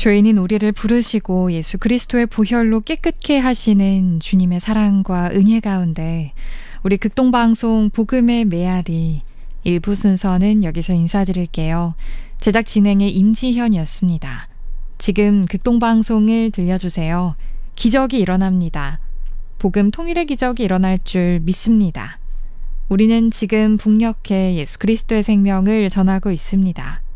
죄인인 우리를 부르시고 예수 그리스도의 보혈로 깨끗게 하시는 주님의 사랑과 은혜 가운데 우리 극동방송 복음의 메아리 1부 순서는 여기서 인사드릴게요. 제작 진행의 임지현이었습니다. 지금 극동방송을 들려주세요. 기적이 일어납니다. 복음 통일의 기적이 일어날 줄 믿습니다. 우리는 지금 북녘에 예수 그리스도의 생명을 전하고 있습니다.